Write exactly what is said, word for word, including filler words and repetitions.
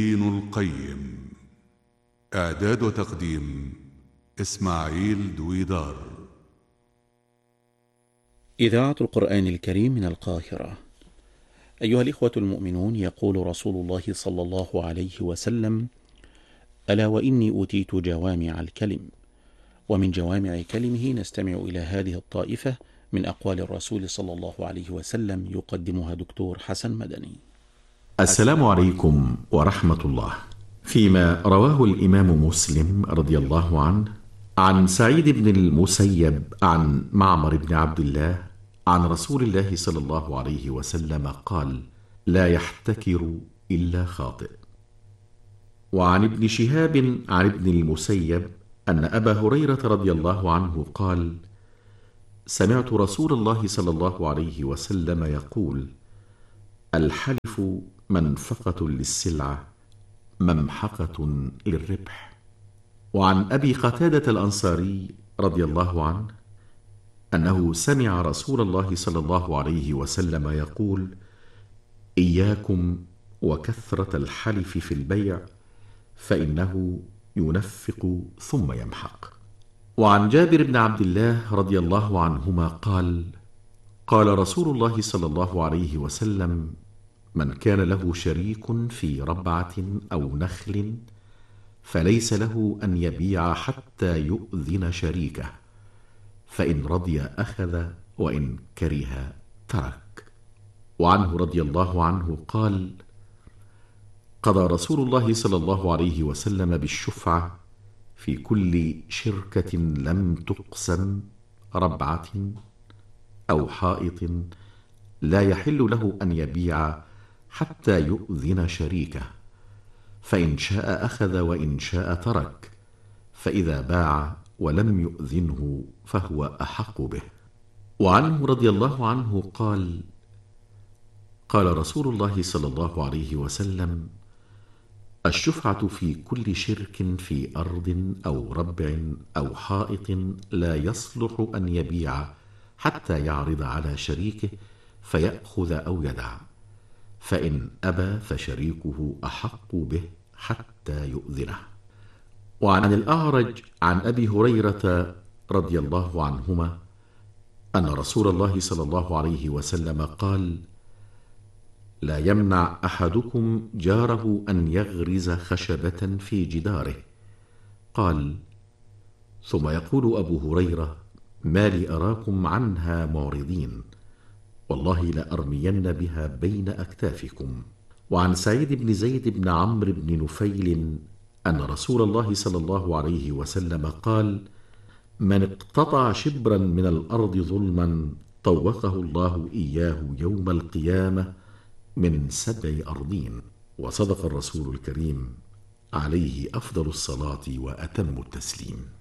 دين القيم. إعداد وتقديم إسماعيل دويدار. إذاعة القرآن الكريم من القاهرة. أيها الإخوة المؤمنون، يقول رسول الله صلى الله عليه وسلم: ألا وإني أوتيت جوامع الكلم. ومن جوامع كلمه نستمع إلى هذه الطائفة من أقوال الرسول صلى الله عليه وسلم، يقدمها دكتور حسن مدني. السلام عليكم ورحمة الله. فيما رواه الإمام مسلم رضي الله عنه عن سعيد بن المسيب عن معمر بن عبد الله عن رسول الله صلى الله عليه وسلم قال: لا يحتكر إلا خاطئ. وعن ابن شهاب عن ابن المسيب أن أبا هريرة رضي الله عنه قال: سمعت رسول الله صلى الله عليه وسلم يقول: الحلف منفقة للسلعة ممحقة للربح. وعن أبي قتادة الأنصاري رضي الله عنه أنه سمع رسول الله صلى الله عليه وسلم يقول: إياكم وكثرة الحلف في البيع فإنه ينفق ثم يمحق. وعن جابر بن عبد الله رضي الله عنهما قال: قال رسول الله صلى الله عليه وسلم: من كان له شريك في ربعة أو نخل فليس له أن يبيع حتى يؤذن شريكه، فإن رضي أخذ وإن كره ترك. وعنه رضي الله عنه قال: قضى رسول الله صلى الله عليه وسلم بالشفعة في كل شركة لم تقسم ربعة أو حائط لا يحل له أن يبيع حتى يؤذن شريكه، فإن شاء أخذ وإن شاء ترك، فإذا باع ولم يؤذنه فهو أحق به. وعنه رضي الله عنه قال: قال رسول الله صلى الله عليه وسلم: الشفعة في كل شرك في أرض أو ربع أو حائط لا يصلح أن يبيع حتى يعرض على شريكه فيأخذ أو يدع، فإن أبى فشريكه أحق به حتى يؤذنه. وعن الأعرج عن أبي هريرة رضي الله عنهما أن رسول الله صلى الله عليه وسلم قال: لا يمنع أحدكم جاره أن يغرز خشبة في جداره. قال: ثم يقول أبو هريرة: ما لي أراكم عنها معرضين، والله لأرمين بها بين أكتافكم. وعن سعيد بن زيد بن عمرو بن نفيل أن رسول الله صلى الله عليه وسلم قال: من اقتطع شبرا من الأرض ظلما طوقه الله إياه يوم القيامة من سبع أرضين. وصدق الرسول الكريم عليه أفضل الصلاة وأتم التسليم.